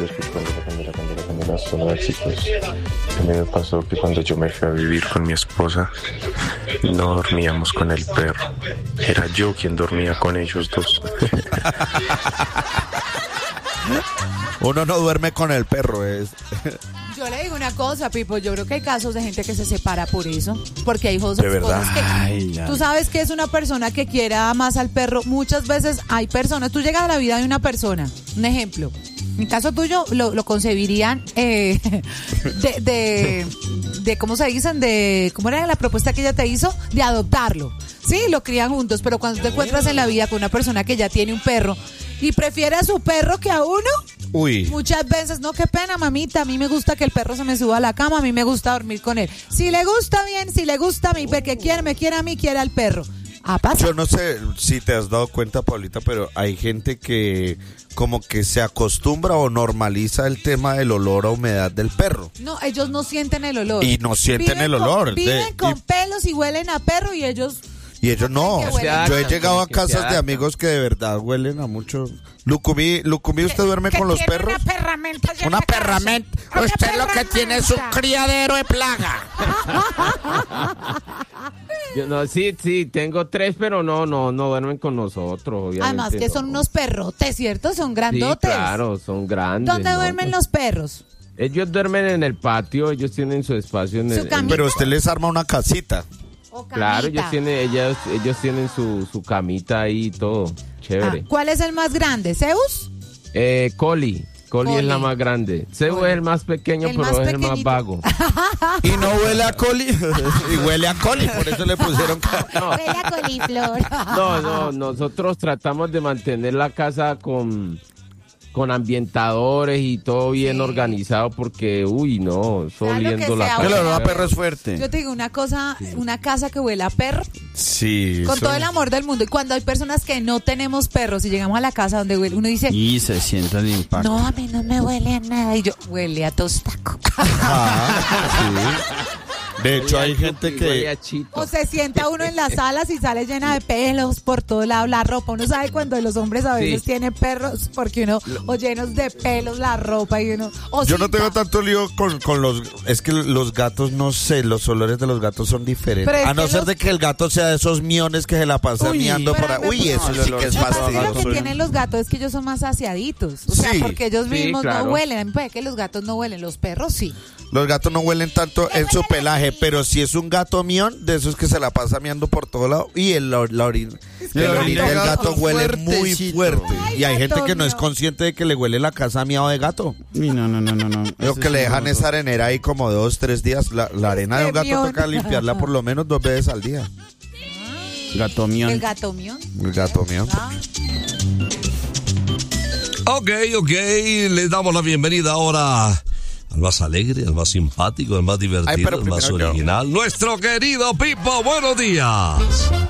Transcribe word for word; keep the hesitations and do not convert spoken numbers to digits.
días, Candela, Candela, Candela, Candela, zona de éxitos. A mí me pasó que cuando yo me fui a vivir con mi esposa, no dormíamos con el perro. Era yo quien dormía con ellos dos. Uno no duerme con el perro, es... Yo le digo una cosa, Pipo, yo creo que hay casos de gente que se separa por eso, porque hay cosas, De verdad. cosas que... Ay, ay. Tú sabes que es una persona que quiera más al perro. Muchas veces hay personas, tú llegas a la vida de una persona, un ejemplo, en el caso tuyo lo, lo concebirían eh, de, de, de, ¿cómo se dicen? De, ¿cómo era la propuesta que ella te hizo? De adoptarlo. Sí, lo crían juntos, pero cuando te encuentras en la vida con una persona que ya tiene un perro y prefiere a su perro que a uno... Uy. Muchas veces, no, qué pena, mamita, a mí me gusta que el perro se me suba a la cama, a mí me gusta dormir con él. Si le gusta bien, si le gusta a mí, porque quiere, me quiere a mí, quiere al perro. Ah, pasa. Yo no sé si te has dado cuenta, Paulita, pero hay gente que como que se acostumbra o normaliza el tema del olor a humedad del perro. No, ellos no sienten el olor. Y no sienten Viven el con- olor. Viven de- con y- pelos y huelen a perro y ellos... Y ellos no. Que huelen. Yo he llegado a Que se casas de adaptan. amigos que de verdad huelen a mucho. Lucumí, Lucumí, ¿usted duerme con los perros? Una perramenta. llena Una de grasa. perramenta. Una Usted lo que tiene es un perramenta. criadero de plaga. Yo no, sí, sí, tengo tres, pero no, no, no duermen con nosotros, obviamente. Además que son no. unos perrotes, ¿cierto? Son Sí, grandotes. claro, son grandes. ¿Dónde ¿no? duermen los perros? Ellos duermen en el patio, ellos tienen su espacio en Su el... camita. Pero usted les arma una casita. ¿O Claro, camita? ellos tienen, ellos, ellos tienen su, su camita ahí y todo, chévere. Ah, ¿cuál es el más grande? ¿Zeus? Eh, Coli, Coli es Coli. la más grande. Zeus Coli. es el más pequeño, El pero más es el más pequeñito. vago. Y no huele a coli. Y huele a coli, por eso le pusieron. ca- Huele a coliflor. No, no, nosotros tratamos de mantener la casa con, con ambientadores y todo bien Sí. organizado porque, uy, no, eso Claro que oliendo la sea Que casa. el olor a perro es Yo fuerte. te digo una cosa, una casa que huele a perro, Sí. con eso- todo el amor del mundo. Y cuando hay personas que no tenemos perros y llegamos a la casa donde huele, uno dice, Y se siente el impacto. no, a mí no me huele a nada. Y yo, huele a tostaco. Ah, sí. De hecho, hay gente Huele que. a chito. O se sienta uno en las salas y sale llena de pelos por todo lado la ropa. Uno sabe cuando los hombres a veces Sí. tienen perros porque uno, o llenos de pelos la ropa y uno... Yo no osita. tengo tanto lío con, con los... Es que los gatos, no sé, los olores de los gatos son diferentes. Pero es A no que ser los- de que el gato sea de esos miones que se la pasa Uy, miando Pero por ahí. me- Uy, eso no, sí que es lo Lo que fastidioso. tienen los gatos es que ellos son más saciaditos. O sea, Sí. porque ellos Sí, mismos claro. no huelen. A mí me parece que los gatos no huelen. Los perros sí. Los gatos no huelen tanto en su pelaje, pero si es un gato mión, de esos que se la pasa miando por todo lado, y el, la, la orina, El el orina del gato gato huele muy fuertecito. fuerte. Ay, Y hay gente gato que no es mío. consciente de que le huele la casa a miado de gato. Uy, no, no, no, no, no. Creo Ese que le sí dejan no, esa arenera ahí como dos, tres días. La, la arena de un gato mión. toca limpiarla por lo menos dos veces al día. Gato mión. El gato mío. El gato mío. Ah. Ok, ok, les damos la bienvenida ahora al más alegre, al más simpático, al más divertido, Ay, pero al más primero yo. original, nuestro querido Pipo. Buenos días.